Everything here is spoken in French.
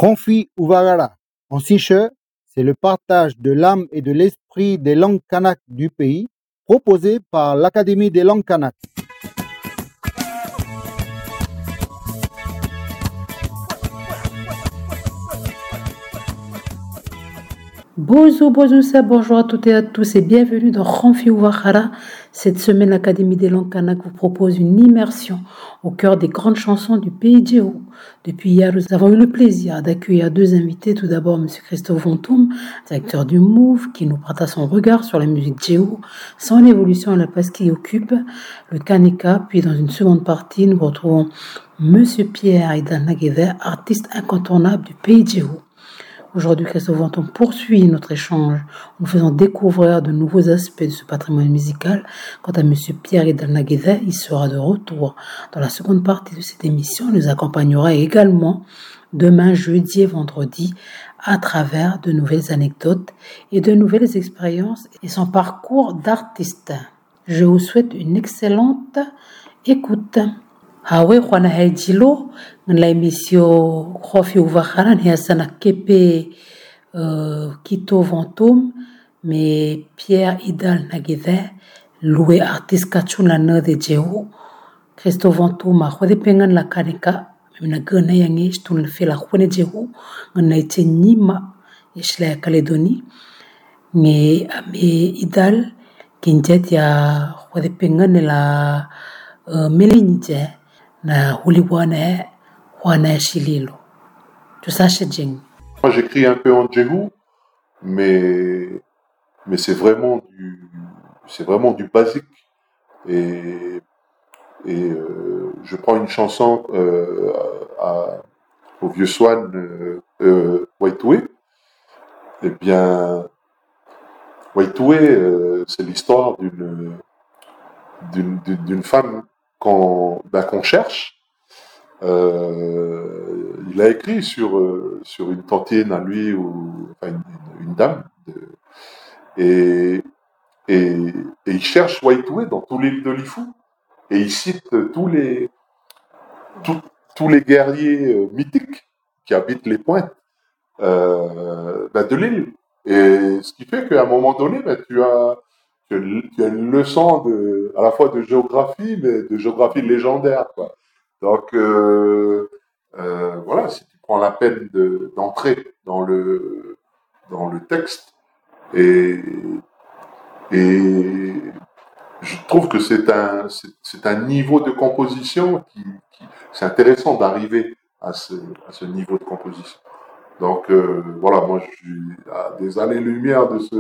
Ronfi Uvagara, en Siche, c'est le partage de l'âme et de l'esprit des langues kanak du pays, proposé par l'Académie des langues kanak. Bonjour à toutes et à tous et bienvenue dans Ronfi Uvagara. Cette semaine, l'Académie des langues kanak vous propose une immersion au cœur des grandes chansons du pays Djéhou. Depuis hier, nous avons eu le plaisir d'accueillir deux invités. Tout d'abord, M. Christophe Vontoum, directeur du MOVE, qui nous prêta son regard sur la musique Djéhou, son évolution à la place qui occupe le Kaneka. Puis, dans une seconde partie, nous retrouvons M. Pierre Idan Naguéver, artiste incontournable du pays Djéhou. Aujourd'hui, Christophe Vontoum poursuit notre échange en nous faisant découvrir de nouveaux aspects de ce patrimoine musical. Quant à M. Pierre Idan Naguéver, il sera de retour dans la seconde partie de cette émission. Il nous accompagnera également demain, jeudi et vendredi à travers de nouvelles anecdotes et de nouvelles expériences et son parcours d'artiste. Je vous souhaite une excellente écoute. Hawe Juana Haidjilo, la émission Ronfi Uvagara ni asana kepe Kito Vontoum, mais Pierre Idan Naguéver, loué artiste kachuna na de Djéhou, Christophe Vontoum a khode pengan la Kaneka, mina gana yangi stun fe la khone Djéhou, ngana ite nima ishla Calédonie, nge ame Idal kinjet ya khode pengan la melinije na huliwane wana shililo. Tu saches Djeng. Moi, j'écris un peu en djéhou, mais c'est vraiment du basique. Et je prends une chanson au vieux Swan Waitoué. Eh bien, Waitoué, c'est l'histoire d'une femme qu'on cherche. Il a écrit sur une tantine à lui, enfin une dame, et il cherche Waitoué dans tout l'île de Lifou, et il cite tous les guerriers mythiques qui habitent les pointes de l'île. Et ce qui fait qu'à un moment donné, tu as une leçon à la fois de géographie, mais de géographie légendaire, quoi. Donc, voilà, si tu prends la peine d'entrer dans le texte, et je trouve que c'est un niveau de composition qui c'est intéressant d'arriver à ce niveau de composition. Donc, voilà, moi, je suis à des années-lumière de